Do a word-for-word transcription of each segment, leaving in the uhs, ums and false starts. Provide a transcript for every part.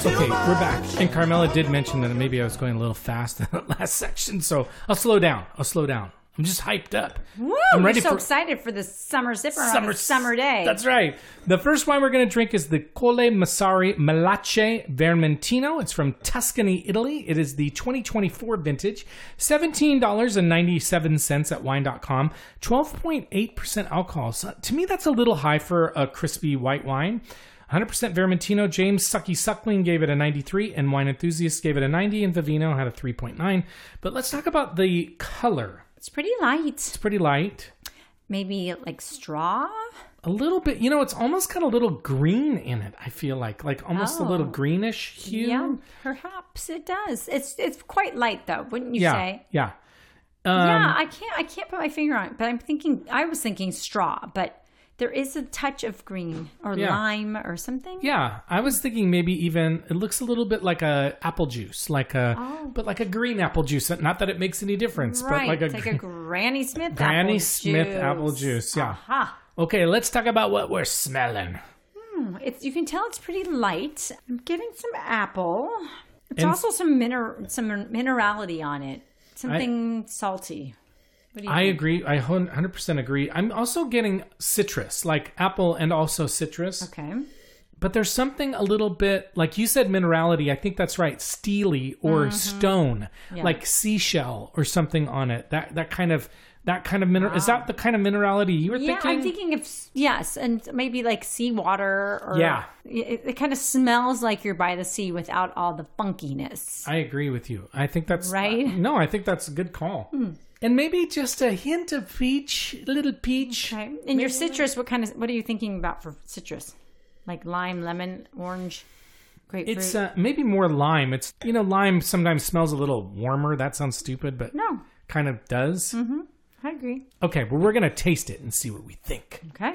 Okay, we're back. And Carmela did mention that maybe I was going a little fast in the last section, so I'll slow down. I'll slow down. I'm just hyped up. Woo! I'm ready You're so for excited for this summer zipper summer, on a summer day. That's right. The first wine we're going to drink is the Colle Massari Malace Vermentino. It's from Tuscany, Italy. It is the twenty twenty-four vintage. seventeen dollars and ninety-seven cents at wine dot com. twelve point eight percent alcohol. So to me, that's a little high for a crispy white wine. one hundred percent Vermentino. James Sucky Suckling gave it a ninety-three, and Wine Enthusiast gave it a ninety, and Vivino had a three point nine. But let's talk about the color. It's pretty light. It's pretty light. Maybe like straw? A little bit. You know, it's almost got a little green in it, I feel like. Like almost Oh. a little greenish hue. Yeah, perhaps it does. It's it's quite light though, wouldn't you yeah, say? Yeah. Um, yeah, I can't I can't put my finger on it, but I'm thinking I was thinking straw, but there is a touch of green or Yeah. lime or something. Yeah, I was thinking maybe even it looks a little bit like a apple juice, like a Oh. but like a green apple juice. Not that it makes any difference, Right, but like a, it's like a Granny Smith Granny apple Smith juice. apple juice. Yeah. Aha. Okay, let's talk about what we're smelling. Hmm, It's, you can tell it's pretty light. I'm getting some apple. It's And- also some miner, some minerality on it. Something salty. What do you I think? agree. I one hundred percent agree. I'm also getting citrus, like apple and also citrus. Okay. But there's something a little bit, like you said, minerality. I think that's right. Steely or stone, Yeah. like seashell or something on it. That that kind of that kind of mineral. Is that the kind of minerality you were Yeah, thinking? I'm thinking of, yes, and maybe like seawater or. Yeah. It, it kind of smells like you're by the sea without all the funkiness. I agree with you. I think that's Right? no, I think that's a good call. Hmm. And maybe just a hint of peach, a little peach. Okay. And your citrus, what kind of, what are you thinking about for citrus? Like lime, lemon, orange, grapefruit? It's uh, maybe more lime. It's you know lime sometimes smells a little warmer. That sounds stupid, but No. kind of does. Mm-hmm. I agree. Okay, well we're gonna taste it and see what we think. Okay.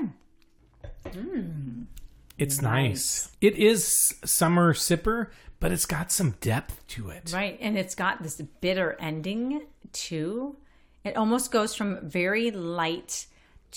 It's nice. It is summer sipper, but it's got some depth to it. Right. And it's got this bitter ending too. It almost goes from very light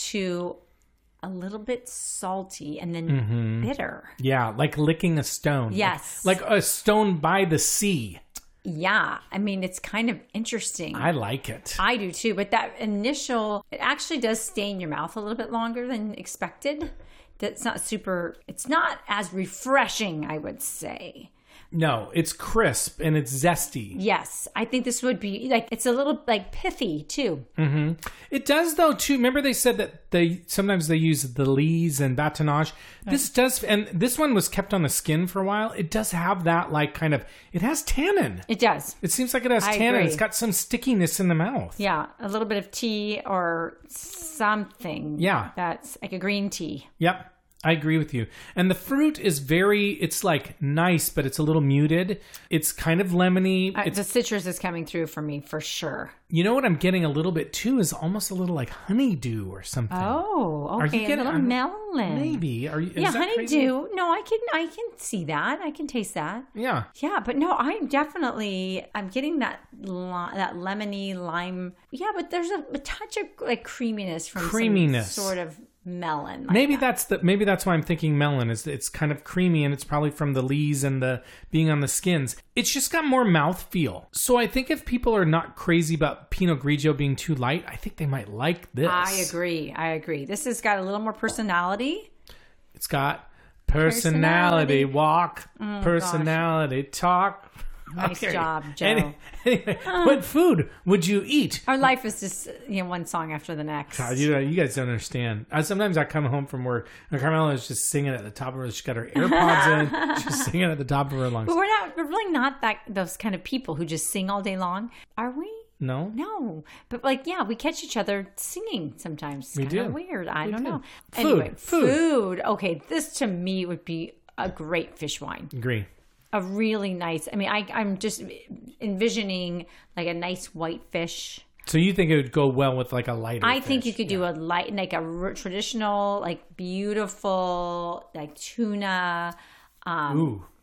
to a little bit salty and then bitter. Yeah, like licking a stone. Yes. Like, like a stone by the sea. Yeah. I mean, it's kind of interesting. I like it. I do too. But that initial, it actually does stay in your mouth a little bit longer than expected. That's not super, it's not as refreshing, I would say. No, it's crisp and it's zesty. Yes. I think this would be like, it's a little like pithy too. Mm-hmm. It does though too. Remember they said that they sometimes they use the lees and batonnage. This does, and this one was kept on the skin for a while. It does have that like kind of, it has tannin. It does. It seems like it has I tannin. agree. It's got some stickiness in the mouth. Yeah, a little bit of tea or something. Yeah. That's like a green tea. Yep. I agree with you. And the fruit is very, it's like nice, but it's a little muted. It's kind of lemony. Uh, It's, the citrus is coming through for me for sure. you know what I'm getting a little bit too is almost a little like honeydew or something. Oh, Are you okay. A getting- little I'm- melon. Maybe. Are you? Is Yeah, that crazy? honeydew. No, I can I can see that. I can taste that. Yeah. Yeah, but no, I'm definitely I'm getting that li- that lemony lime. Yeah, but there's a, a touch of like creaminess from some Creaminess. sort of melon. like Maybe that. that's the maybe that's why I'm thinking melon is it's kind of creamy and it's probably from the lees and the being on the skins. It's just got more mouth feel. So I think if people are not crazy about Pinot Grigio being too light, I think they might like this. I agree. I agree. This has got a little more personality. It's got personality, Personality. walk, Oh, personality, talk. Nice Okay. job, Joe. Any- anyway, what food would you eat? Our life is just, you know, one song after the next. God, you, you guys don't understand. I, sometimes I come home from work and Carmela is just singing at the top of her. She's got her AirPods in. She's singing at the top of her lungs. But we're not, we're really not that those kind of people who just sing all day long, are we? No? No, but like, yeah, we catch each other singing sometimes. It's We kinda do. Weird. I We don't do. know. Food. Anyway, Food. food. Okay, this to me would be a great fish wine. Agree. A really nice. I mean, I, I'm just envisioning like a nice white fish. So you think it would go well with like a lighter I think fish. you could do a light, like a r- traditional, like beautiful, like tuna. Um, Ooh.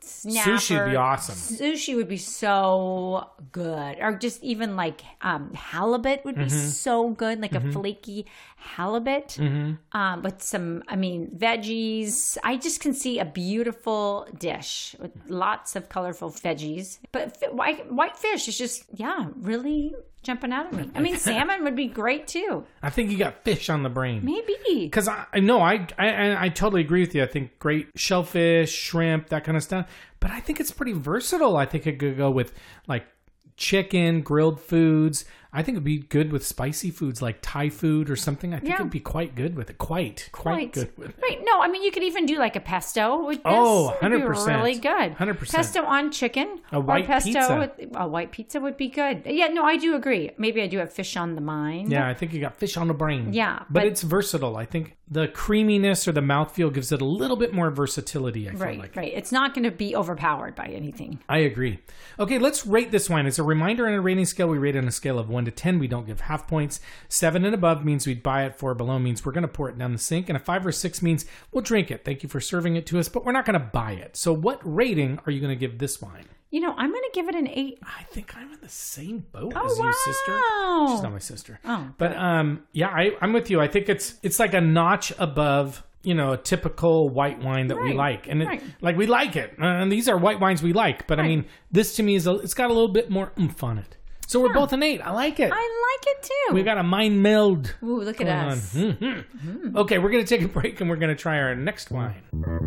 snapper. Sushi would be awesome. Sushi would be so good. Or just even like um, halibut would be Mm-hmm. so good, like mm-hmm. a flaky halibut. Mm-hmm. Um, with some, I mean, veggies. I just can see a beautiful dish with lots of colorful veggies. But f- white, white fish is just, yeah, really jumping out at me. I mean, salmon would be great too. I think you got fish on the brain. Maybe. Because I know I, I I totally agree with you. I think great shellfish, shrimp, that kind of stuff. But I think it's pretty versatile. I think it could go with like chicken, grilled foods. I think it'd be good with spicy foods like Thai food or something. I think Yeah. it'd be quite good with it. Quite, quite, Quite. good with it. Right. No, I mean, you could even do like a pesto with this. Oh, It'd be one hundred percent. really good. one hundred percent. Pesto on chicken. A white or pesto pizza. With, a white pizza would be good. Yeah, no, I do agree. Maybe I do have fish on the mind. Yeah, I think you got fish on the brain. Yeah, But, but- it's versatile. I think the creaminess or the mouthfeel gives it a little bit more versatility, I feel Right, like. right. It's not going to be overpowered by anything. I agree. Okay, let's rate this wine. As a reminder, on a rating scale, we rate on a scale of one to ten. We don't give half points. seven and above means we'd buy it. four below means we're going to pour it down the sink. And a five or six means we'll drink it. Thank you for serving it to us, but we're not going to buy it. So what rating are you going to give this wine? You know, I'm going to give it an eight. I think I'm in the same boat Oh, as you, sister. wow. She's not my sister. Oh, but um, yeah, I, I'm with you. I think it's it's like a notch above, you know, a typical white wine that we Right, like, and it, right. like we like it. Uh, and these are white wines we like. But I Right. mean, this to me is a, it's got a little bit more oomph on it. So we're both an eight. I like it. I like it too. We got a mind meld. Ooh, look at going us. on. Mhm. Okay, we're going to take a break and we're going to try our next wine.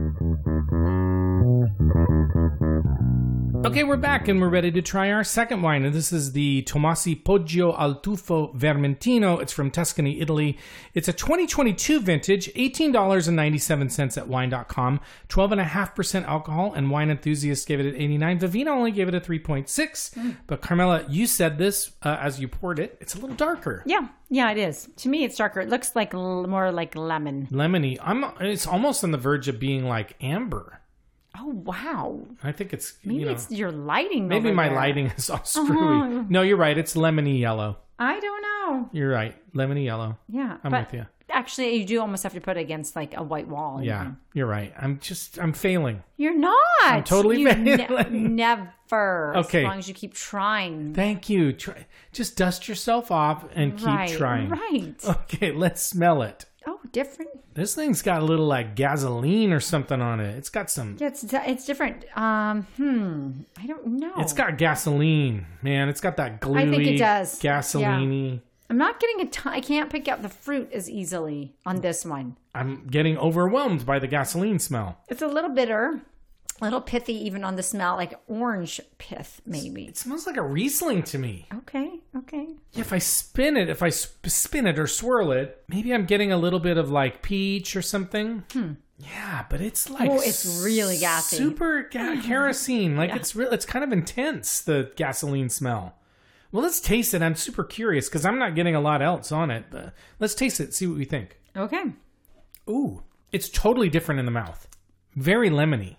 Okay, we're back and we're ready to try our second wine. And this is the Tomasi Poggio al Tufo Vermentino. It's from Tuscany, Italy. It's a twenty twenty-two vintage, eighteen dollars and ninety-seven cents at wine dot com. twelve point five percent alcohol, and wine enthusiasts gave it an eighty-nine. Vivino only gave it a three point six. Mm. But Carmela, you said this uh, as you poured it. It's a little darker. Yeah, yeah, it is. To me, it's darker. It looks like l- more like lemon. Lemony. I'm. It's almost on the verge of being like amber. Oh, wow. I think it's, Maybe you know, it's your lighting. maybe over my there. lighting is all screwy. Oh. No, you're right. It's lemony yellow. I don't know. You're right. Lemony yellow. Yeah. I'm but with you. Actually, you do almost have to put it against like a white wall. Yeah, know? you're right. I'm just, I'm failing. You're not. I'm totally you failing. never. Okay. As long as you keep trying. Thank you. Try, just dust yourself off and keep right, trying. Right. Okay, let's smell it. Oh, different. This thing's got a little like gasoline or something on it. It's got some. Yeah, it's it's different. Um, hmm. I don't know. It's got gasoline, man. It's got that gluey, I think it does. gasoline-y. I'm not getting a ton. I can't pick out the fruit as easily on this one. I'm getting overwhelmed by the gasoline smell. It's a little bitter, a little pithy even on the smell, like orange pith maybe. It smells like a Riesling to me. Okay, okay. Yeah, if I spin it, if I sp- spin it or swirl it, maybe I'm getting a little bit of like peach or something. Hmm. Yeah, but it's like Oh, it's really gassy. super ga- kerosene. Like it's real. It's kind of intense, the gasoline smell. Well, let's taste it. I'm super curious because I'm not getting a lot else on it. But let's taste it. See what we think. Okay. Ooh, it's totally different in the mouth. Very lemony.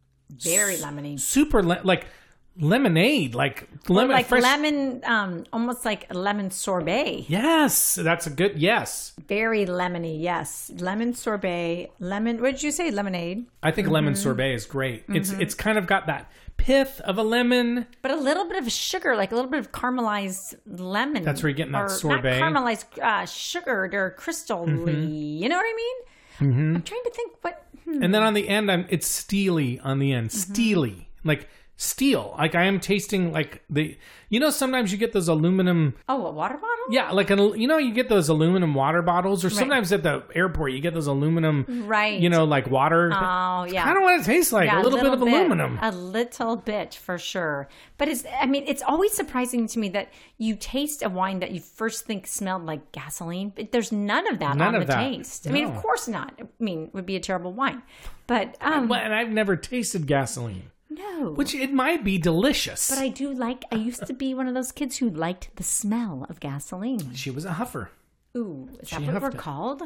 Very lemony. Super le- like lemonade, like Or lemon, like fresh. lemon, um, almost like lemon sorbet. Yes, that's a good yes. Very lemony, yes. Lemon sorbet, lemon. What did you say? Lemonade, I think lemon sorbet is great. It's it's kind of got that pith of a lemon. but a little bit of sugar, like a little bit of caramelized lemon. That's where you're getting that or sorbet. Not caramelized, uh, sugared or crystally. You know what I mean? Mm-hmm. I'm trying to think what. Hmm. And then on the end, I'm, it's steely on the end. Steely. Like steel. Like I am tasting like the, you know, sometimes you get those aluminum. Oh, a water bottle? Yeah, like, an, you know, you get those aluminum water bottles, or sometimes at the airport, you get those aluminum, Right. you know, like water. Oh, yeah. I don't know what it tastes like. Yeah, a little, bit of aluminum. A little bit, for sure. But it's, I mean, it's always surprising to me that you taste a wine that you first think smelled like gasoline, but there's none of that None on of the that. taste. I mean, of No. course not. I mean, it would be a terrible wine. But, um, Well, and I've never tasted gasoline, no. which it might be delicious. But I do like, I used to be one of those kids who liked the smell of gasoline. She was a huffer. Ooh, is that She what we're huffed it. called?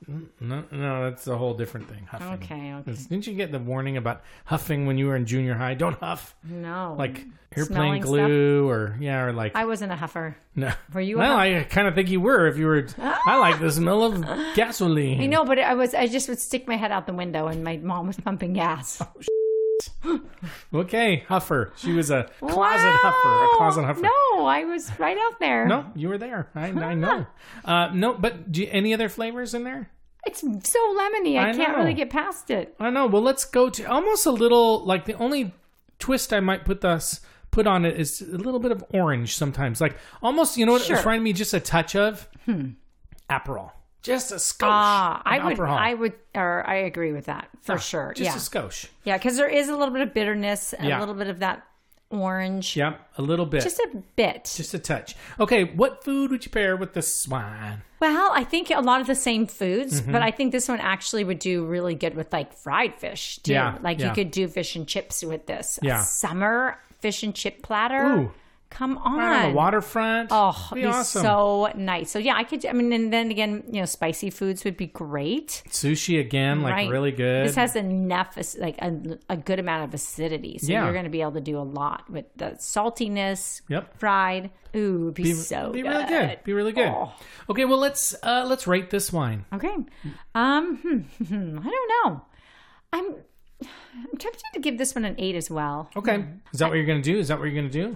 No, no, that's a whole different thing. Huffing. Okay, okay. Didn't you get the warning about huffing when you were in junior high? Don't huff. No. Like airplane Smelling glue, or yeah, or like I wasn't a huffer. no. Were you a Well, huff- I kind of think you were. If you were, I like the smell of gasoline. I know, but I was, I just would stick my head out the window and my mom was pumping gas. Okay, huffer. She was a closet Wow. huffer. A closet huffer. No, I was right out there. No, you were there. I, I know. Uh, no, but do you, any other flavors in there? It's so lemony. I, I can't know. really get past it. I know. Well, let's go to almost a little, like the only twist I might put this put on it is a little bit of orange sometimes. Like almost, you know what Sure. it's reminding me just a touch of? Hmm. Aperol. Just a skosh. Ah, I of would, Aperol. I would, or I agree with that for sure. Just yeah, a skosh. yeah, because there is a little bit of bitterness, and Yeah. a little bit of that orange. Yep, a little bit. Just a bit. Just a touch. Okay, what food would you pair with this wine? Well, I think a lot of the same foods, Mm-hmm. but I think this one actually would do really good with like fried fish too. Yeah, Like yeah. you could do fish and chips with this. Yeah. A summer fish and chip platter. Ooh. Come on. Right on the waterfront. Oh, be it'd be awesome. so nice. So yeah, I could. I mean, and then again, you know, spicy foods would be great. Sushi again, like Right. really good. This has enough, ac- like a, a good amount of acidity, so Yeah. you're going to be able to do a lot with the saltiness. Yep. Fried. Ooh, it'd be, be, so be good. really good. Be really good. Oh. Okay, well let's uh, let's rate this wine. Okay. Um, hmm, hmm, I don't know. I'm I'm tempted to give this one an eight as well. Okay, is that what you're gonna do? Is that what you're gonna do?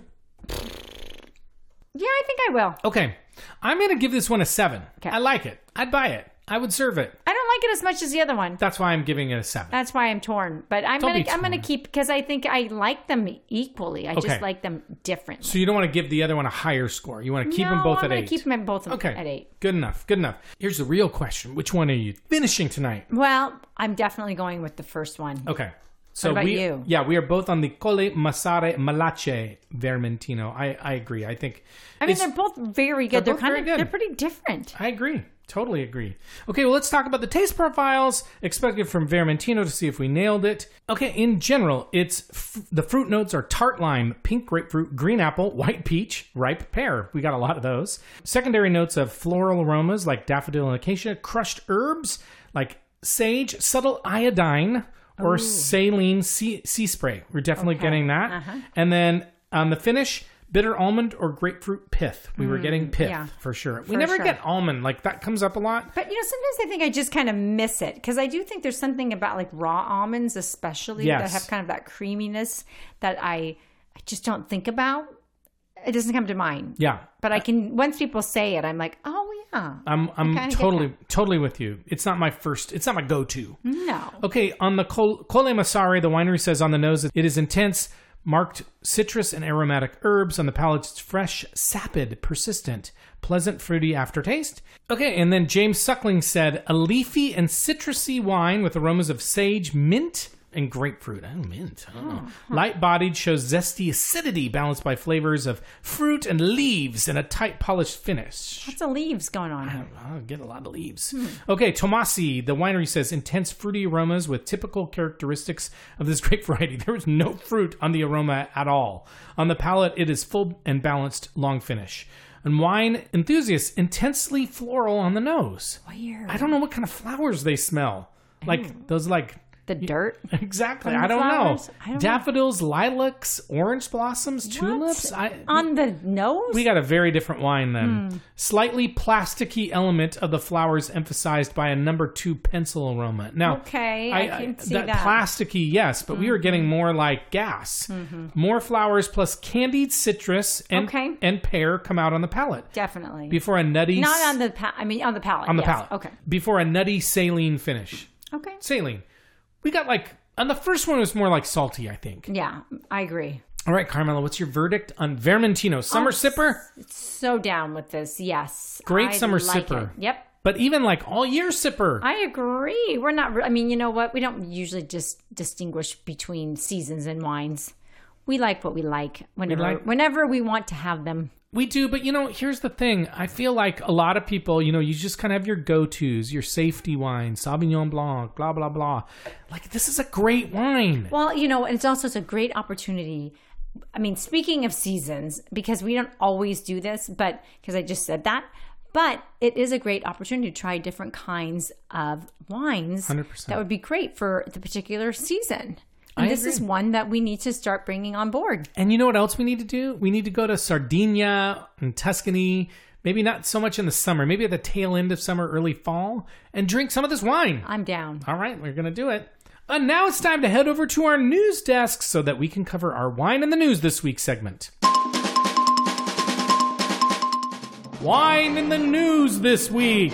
Yeah, I think I will. Okay, I'm gonna give this one a seven. Okay. I like it. I'd buy it. I would serve it. I don't like it as much as the other one. That's why I'm giving it a seven. That's why I'm torn. But I'm Don't gonna be I'm gonna torn. keep because I think I like them equally. I Okay. just like them different. So you don't want to give the other one a higher score. You want to keep no, them both I'm at gonna eight. keep them both okay, at eight. Good enough. Good enough. Here's the real question: which one are you finishing tonight? Well, I'm definitely going with the first one. Okay. So about we, you? Yeah, we are both on the Colle Massare Malace Vermentino. I, I agree. I think. I mean, it's- they're both very good. they're They're, both kind very of good. they're pretty different. I agree. Totally agree. Okay, well, let's talk about the taste profiles expected from Vermentino to see if we nailed it. Okay, in general, it's f- the fruit notes are tart lime, pink grapefruit, green apple, white peach, ripe pear. We got a lot of those. Secondary notes of floral aromas like daffodil and acacia, crushed herbs like sage, subtle iodine, or saline sea, sea spray. We're definitely getting that. Uh-huh. And then on the finish, bitter almond or grapefruit pith. We were getting pith yeah. for sure. We For never sure. get almond. Like that comes up a lot. But you know, sometimes I think I just kind of miss it because I do think there's something about like raw almonds, especially Yes. that have kind of that creaminess that I I just don't think about. It doesn't come to mind. Yeah. But I can once people say it, I'm like, oh yeah. I'm I'm kinda get totally totally with you. It's not my first. It's not my go-to. No. Okay, on the Col- Colle Massare, the winery says on the nose it is intense, marked citrus and aromatic herbs. On the palate, it's fresh, sapid, persistent, pleasant, fruity aftertaste. Okay, and then James Suckling said a leafy and citrusy wine with aromas of sage, mint, and grapefruit. Oh, mint. I don't know. Light-bodied, shows zesty acidity balanced by flavors of fruit and leaves and a tight, polished finish. Lots of leaves going on here. I'll get a lot of leaves. Okay, Tomasi, the winery says intense fruity aromas with typical characteristics of this grape variety. There is no fruit on the aroma at all. On the palate, it is full and balanced, long finish. And wine enthusiasts, intensely floral on the nose. Weird. I don't know what kind of flowers they smell. Like those, like The dirt. exactly. From I the don't flowers? know. I don't know. Daffodils, lilacs, orange blossoms, tulips. What? I, On the nose? we got a very different wine then. Hmm. Slightly plasticky element of the flowers emphasized by a number two pencil aroma. Now, Okay, I can see that. plasticky, yes, but we were getting more like gas. More flowers plus candied citrus and Okay. and pear come out on the palate Definitely. before a nutty Not on the pa- I mean on the palate. on the yes. palate. Okay. Before a nutty saline finish. Okay. Saline. We got like on the first one it was more like salty, I think. Yeah, I agree. All right, Carmela, what's your verdict on Vermentino? Summer Oh, sipper? So down with this. Yes. Great I summer like sipper. it. Yep. But even like all year sipper. I agree. We're not, re- I mean, you know what? We don't usually just distinguish between seasons and wines. We like what we like whenever, like- whenever we want to have them. We do, but you know, here's the thing. I feel like a lot of people, you know, you just kind of have your go-tos, your safety wine, Sauvignon Blanc, blah, blah, blah. Like, this is a great wine. Well, you know, and it's also it's a great opportunity. I mean, speaking of seasons, because we don't always do this, but because I just said that, but it is a great opportunity to try different kinds of wines. one hundred percent. That would be great for the particular season. And I this agree. is one that we need to start bringing on board. And you know what else we need to do? We need to go to Sardinia and Tuscany, maybe not so much in the summer, maybe at the tail end of summer, early fall, and drink some of this wine. I'm down. All right, we're going to do it. And now it's time to head over to our news desk so that we can cover our Wine in the News this week segment. Wine in the News this week.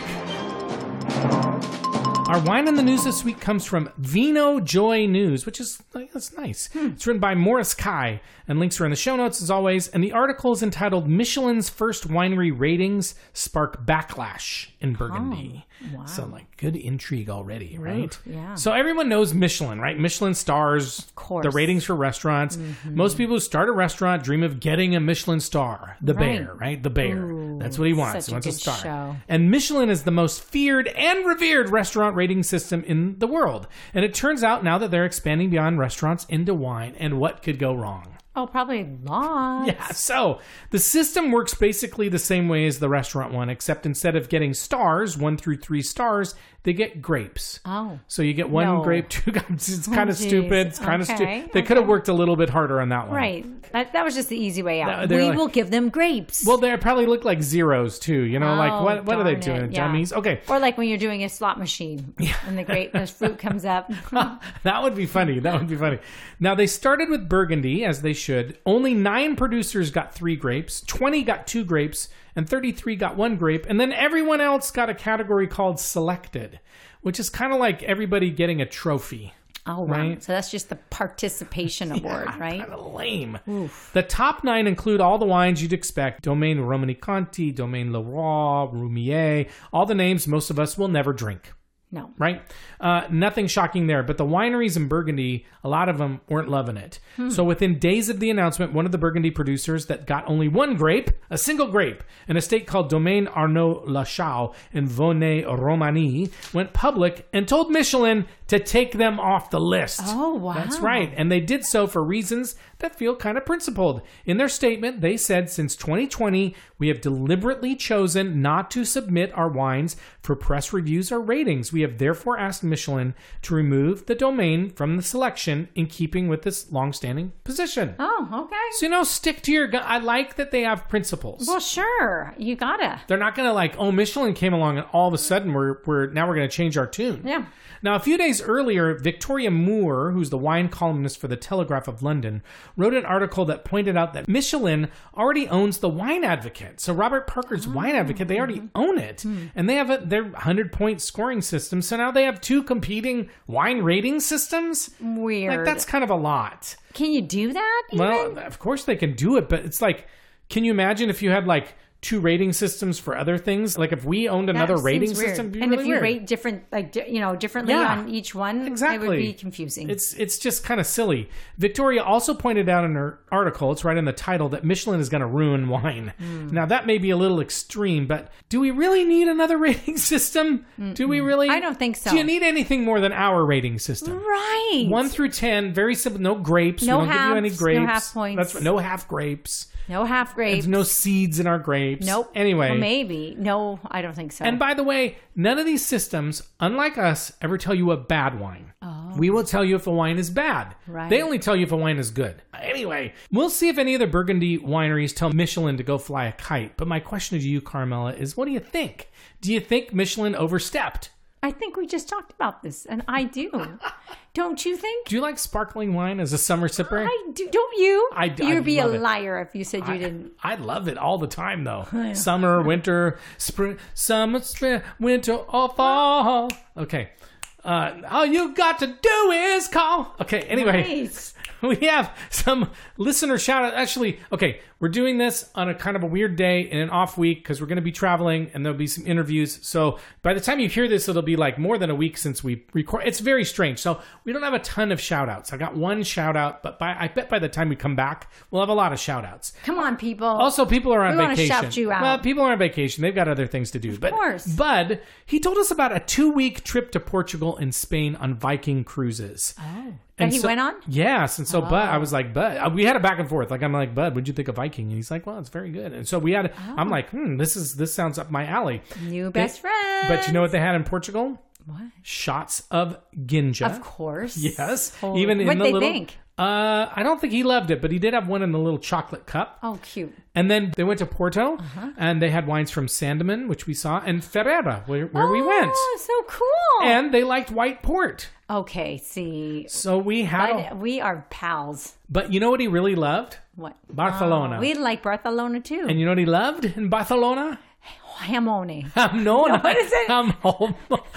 Our Wine in the News this week comes from Vino Joy News, which is that's nice. Hmm. It's written by Morris Kai, and links are in the show notes as always. And the article is entitled "Michelin's First Winery Ratings Spark Backlash in Burgundy." Oh, wow. So, like, good intrigue already, right? Oof, yeah. So everyone knows Michelin, right? Michelin stars, of course. The ratings for restaurants. Mm-hmm. Most people who start a restaurant dream of getting a Michelin star. The right. bear, right? The bear. Ooh, that's what he wants. Such He wants a, a star. Show. And Michelin is the most feared and revered restaurant rating system in the world. And it turns out now that they're expanding beyond restaurants into wine. And what could go wrong? Oh, probably lots. Yeah, so the system works basically the same way as the restaurant one, except instead of getting stars, one through three stars, they get grapes. Oh. So you get one no. grape, two grapes. It's kind oh, of stupid. It's kind okay. of stupid. They okay. could have worked a little bit harder on that one. Right. That, that was just the easy way out. They're we like, will give them grapes. Well, they probably look like zeros, too. You know, oh, like, what What are they darn doing? it. Yeah. Dummies? Okay. Or like when you're doing a slot machine yeah. and the grape, the fruit comes up. That would be funny. That would be funny. Now, they started with Burgundy, as they should. Only nine producers got three grapes, twenty got two grapes, and thirty-three got one grape. And then everyone else got a category called Selected, which is kind of like everybody getting a trophy. Oh, wow. Right? So that's just the participation award, yeah, right? Kind of lame. Oof. The top nine include all the wines you'd expect. Domaine Romanée-Conti, Domaine Leroy, Roumier, all the names most of us will never drink. No. Right? Uh, nothing shocking there. But the wineries in Burgundy, a lot of them weren't loving it. Hmm. So within days of the announcement, one of the Burgundy producers that got only one grape, a single grape, an estate called Domaine Arnaud Lachau in Vonay-Romani, went public and told Michelin to take them off the list. Oh, wow. That's right. And they did so for reasons that feel kind of principled. In their statement, they said, since twenty twenty, we have deliberately chosen not to submit our wines for press reviews or ratings. We have therefore asked Michelin to remove the domain from the selection in keeping with this long-standing position. Oh, okay. So, you know, stick to your gun. I like that they have principles. Well, sure. You gotta. They're not going to like, oh, Michelin came along and all of a sudden we're, we're now we're going to change our tune. Yeah. Now, a few days earlier, Victoria Moore, who's the wine columnist for the Telegraph of London, wrote an article that pointed out that Michelin already owns the Wine Advocate. So Robert Parker's oh. Wine Advocate, they already own it. Mm. And they have a, their one hundred point scoring system. So now they have two competing wine rating systems. Weird. Like, that's kind of a lot. Can you do that even? Well, of course they can do it, but it's like, can you imagine if you had like two rating systems for other things? Like if we owned another that rating weird. system, it'd be and really if you weird. rate different, like you know, differently yeah, on each one, exactly. it would be confusing. It's it's just kind of silly. Victoria also pointed out in her article, it's right in the title, that Michelin is going to ruin wine. Mm. Now that may be a little extreme, but do we really need another rating system? Mm-mm. Do we really? I don't think so. Do you need anything more than our rating system? Right. One through ten, very simple. No grapes. No we don't halves, give you any grapes. No half points. That's right. No half grapes. No half grapes. There's no seeds in our grapes. Nope. Anyway. Well, maybe. No, I don't think so. And by the way, none of these systems, unlike us, ever tell you a bad wine. Oh. We will tell you if a wine is bad. Right. They only tell you if a wine is good. Anyway, we'll see if any of the Burgundy wineries tell Michelin to go fly a kite. But my question to you, Carmela, is what do you think? Do you think Michelin overstepped? I think we just talked about this, and I do. Don't you think? Do you like sparkling wine as a summer sipper? I do. Don't you? I, You'd I be a love it. liar if you said you I, didn't. I love it all the time, though. Summer, winter, spring, summer, spring, winter, or fall. Okay. Uh, all you got to do is call. Okay, anyway. Nice. We have some listener shout out. Actually, okay, we're doing this on a kind of a weird day in an off week because we're going to be traveling and there'll be some interviews. So by the time you hear this, it'll be like more than a week since we record. It's very strange. So we don't have a ton of shout outs. I got one shout out, but by, I bet by the time we come back, we'll have a lot of shout outs. Come on, people. Also, people are on we vacation. Want to shout you out. Well, people are on vacation. They've got other things to do. Of but course. Bud, he told us about a two week trip to Portugal and Spain on Viking cruises. Oh. And that he so, went on? Yes. And so, oh. Bud, I was like, Bud, we had a back and forth. Like, I'm like, Bud, what'd you think of Viking? And he's like, well, it's very good. And so we had, oh. I'm like, hmm, this is, this sounds up my alley. New best they, friend. But you know what they had in Portugal? What? Shots of ginja. Of course. Yes. Holy. Even in What'd the they little, think? Uh, I don't think he loved it, but he did have one in the little chocolate cup. Oh, cute. And then they went to Porto, uh-huh. and they had wines from Sandeman, which we saw, and Ferreira, where, where oh, we went. Oh, so cool. And they liked white port. Okay, see. So we had... But we are pals. But you know what he really loved? What? Barcelona. Oh, we like Barcelona, too. And you know what he loved in Barcelona? Hamone. Hamone. No, what is it? Hamon.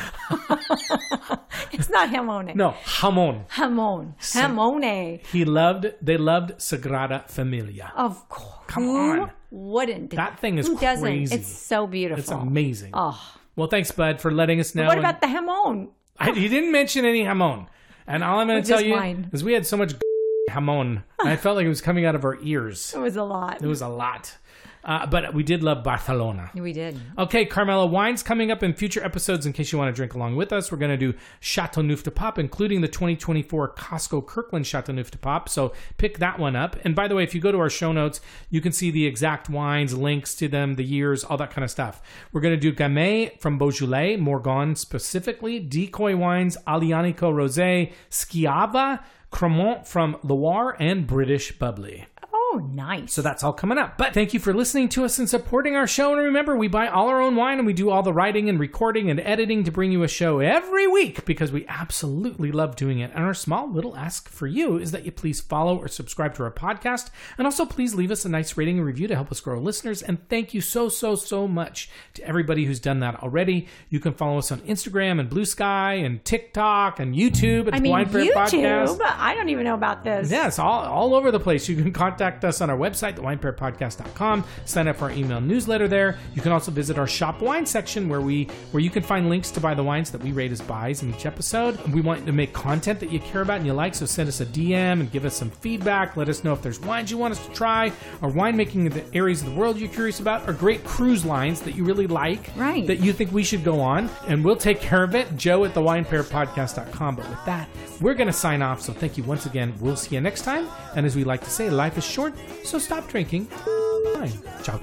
It's not hamone. No, jamon. Hamon. Hamone. He loved, they loved Sagrada Familia. Of course. Come Who on. wouldn't? That thing is Who crazy. Doesn't? It's so beautiful. It's amazing. Oh. Well, thanks, Bud, for letting us know. But what about the hamon? I, he didn't mention any jamon. And all I'm going to tell you wine. is we had so much jamon. And I felt like it was coming out of our ears. It was a lot. It was a lot. Uh, but we did love Barcelona. We did. Okay, Carmela, wines coming up in future episodes in case you want to drink along with us. We're going to do Chateauneuf de Pape, including the twenty twenty-four Costco Kirkland Chateauneuf de Pape. So pick that one up. And by the way, if you go to our show notes, you can see the exact wines, links to them, the years, all that kind of stuff. We're going to do Gamay from Beaujolais, Morgon specifically, Decoy Wines, Aglianico Rosé, Schiava, Cremant from Loire, and British Bubbly. Oh, nice. So that's all coming up. But thank you for listening to us and supporting our show. And remember, we buy all our own wine and we do all the writing and recording and editing to bring you a show every week because we absolutely love doing it. And our small little ask for you is that you please follow or subscribe to our podcast. And also please leave us a nice rating and review to help us grow listeners. And thank you so, so, so much to everybody who's done that already. You can follow us on Instagram and Blue Sky and TikTok and YouTube at I the mean, Wine Fair YouTube? Podcast. I don't even know about this. Yes, all, all over the place. You can contact us on our website, the wine pair podcast dot com. Sign up for our email newsletter there. You can also visit our shop wine section where we where you can find links to buy the wines that we rate as buys in each episode. We want to make content that you care about and you like, so send us a D M and give us some feedback. Let us know if there's wines you want us to try, or winemaking in the areas of the world you're curious about, or great cruise lines that you really like, right, that you think we should go on, and we'll take care of it. Joe at the wine pair podcast dot com. But with that, we're going to sign off. So thank you once again. We'll see you next time. And as we like to say, life is short, so stop drinking wine. Ciao, ciao.